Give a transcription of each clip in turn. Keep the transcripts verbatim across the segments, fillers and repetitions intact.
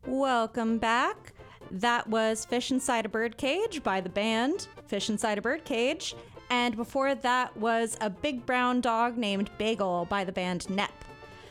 Welcome back. That was Fish Inside a Birdcage by the band Fish Inside a Birdcage. And before that was A Big Brown Dog Named Bagel by the band N E P.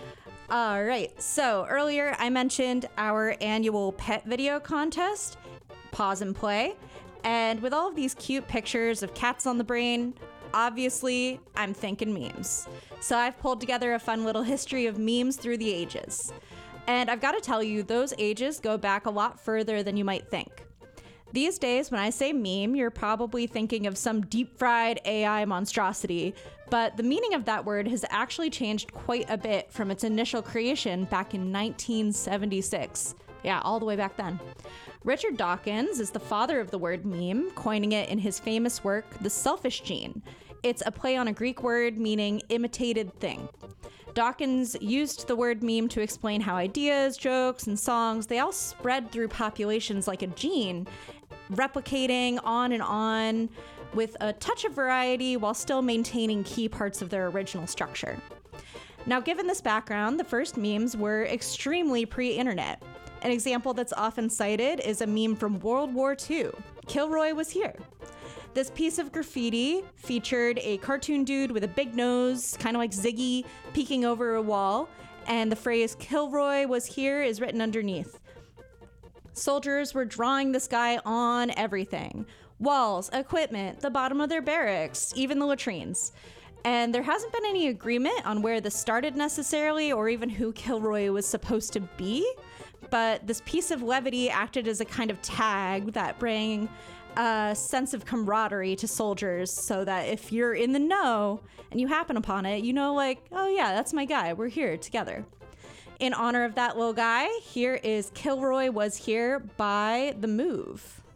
All right, so earlier I mentioned our annual pet video contest, Pause and Play. And with all of these cute pictures of cats on the brain, obviously I'm thinking memes. So I've pulled together a fun little history of memes through the ages. And I've got to tell you, those ages go back a lot further than you might think. These days, when I say meme, you're probably thinking of some deep-fried A I monstrosity, but the meaning of that word has actually changed quite a bit from its initial creation back in nineteen seventy-six. Yeah, all the way back then. Richard Dawkins is the father of the word meme, coining it in his famous work, The Selfish Gene. It's a play on a Greek word meaning imitated thing. Dawkins used the word meme to explain how ideas, jokes, and songs, they all spread through populations like a gene, replicating on and on with a touch of variety while still maintaining key parts of their original structure. Now, given this background, the first memes were extremely pre-internet. An example that's often cited is a meme from World War Two. Kilroy was here. This piece of graffiti featured a cartoon dude with a big nose, kind of like Ziggy, peeking over a wall, and the phrase "Kilroy was here" is written underneath. Soldiers were drawing this guy on everything. Walls, equipment, the bottom of their barracks, even the latrines. And there hasn't been any agreement on where this started necessarily, or even who Kilroy was supposed to be, but this piece of levity acted as a kind of tag that bring a sense of camaraderie to soldiers, so that if you're in the know and you happen upon it, you know, like, oh yeah, that's my guy, we're here together. In honor of that little guy, here is Kilroy Was Here by The Move.